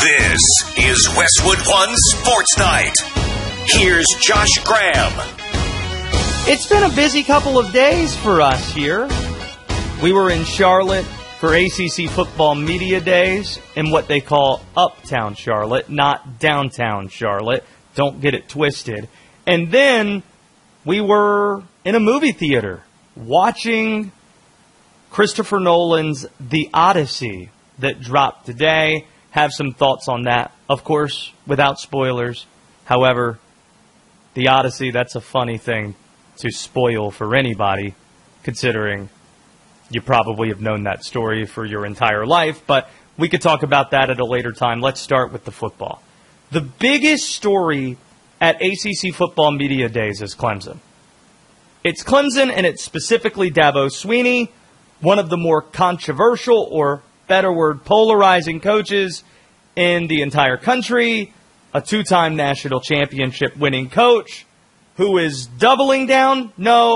This is Westwood One Sports Night. Here's Josh Graham. It's been a busy couple of days for us here. We were in Charlotte for ACC Football Media Days in what they call Uptown Charlotte, not Downtown Charlotte. Don't get it twisted. And then we were in a movie theater watching Christopher Nolan's The Odyssey that dropped today. Have some thoughts on that, of course, without spoilers. However, The Odyssey, that's a funny thing to spoil for anybody, considering you probably have known that story for your entire life. But we could talk about that at a later time. Let's start with the football. The biggest story at ACC Football Media Days is Clemson. It's Clemson, and it's specifically Dabo Swinney, one of the more controversial, or better word, polarizing coaches in the entire country, a two-time national championship winning coach who is doubling down,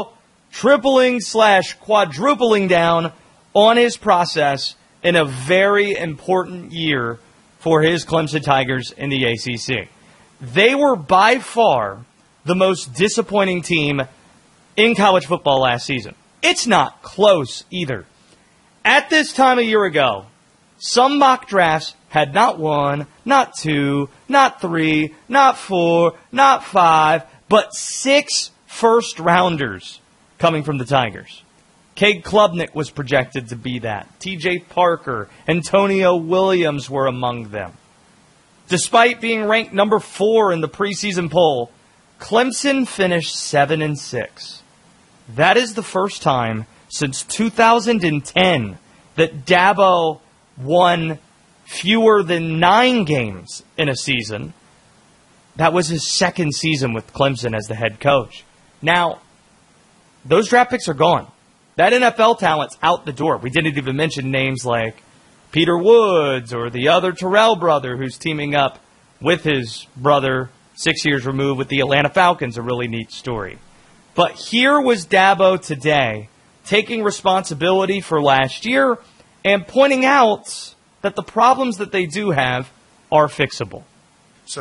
tripling/quadrupling down on his process in a very important year for his Clemson Tigers in the ACC. They were by far the most disappointing team in college football last season. It's not close either. At this time a year ago, some mock drafts had not one, not two, not three, not four, not five, but 6 first-rounders coming from the Tigers. Cade Klubnik was projected to be that. T.J. Parker, Antonio Williams were among them. Despite being ranked number 4 in the preseason poll, Clemson finished 7-6. That is the first time since 2010 that Dabo won fewer than 9 games in a season. That was his second season with Clemson as the head coach. Now, those draft picks are gone. That NFL talent's out the door. We didn't even mention names like Peter Woods or the other Terrell brother who's teaming up with his brother 6 years removed with the Atlanta Falcons, a really neat story. But here was Dabo today taking responsibility for last year and pointing out that the problems that they do have are fixable.